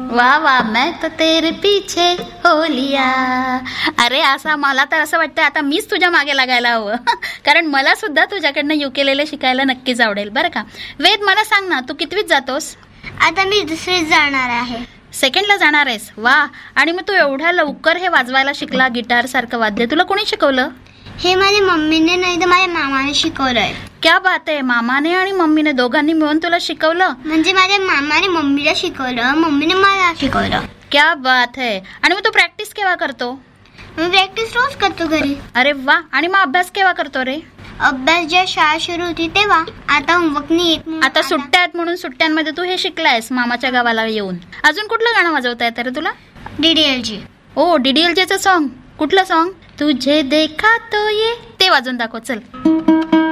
वा वा मैं तो तेरे पीछे हो लिया. अरे असा मला तर असं वाटतं आता मीच तुझ्या मागे लागायला हवं. कारण मला सुद्धा तुझ्याकडनं युकेलेले शिकायला नक्कीच आवडेल बरं का. वेद मला सांग ना, तू कितवीत जातोस? आता मी दुसरीत जाणार आहे. सेकंडला जाणार आहेस? वा. आणि मग तू एवढ्या लवकर हे वाजवायला शिकला, गिटार सारखं वाद्य तुला कोणी शिकवलं? हे माझ्या मम्मीने नाही तर माझ्या मामाने शिकवलंय. क्या बात आहे. मामाने आणि मम्मीने दोघांनी मिळून तुला शिकवलं? म्हणजे माझ्या मामाने मम्मीला शिकवलं, मम्मीने मला शिकवलं. क्या बात है. आणि मग तू प्रॅक्टिस केव्हा करतो? मी प्रॅक्टिस रोज करतो घरी. अरे वा. आणि मग अभ्यास केव्हा करतो रे? अभ्यास जेव्हा शाळा सुरू होती तेव्हा. आता होमवर्क नाही येत. आता सुट्ट्या आहेत म्हणून सुट्ट्यांमध्ये तू हे शिकलायस मामाच्या गावाला येऊन. अजून कुठलं गाणं वाजवता येतं रे तुला? DDLG. ओ DDLJचं सॉन्ग. कुठलं सॉन्ग? तुझे देखा तो ये, ते वाजून दाखव चल.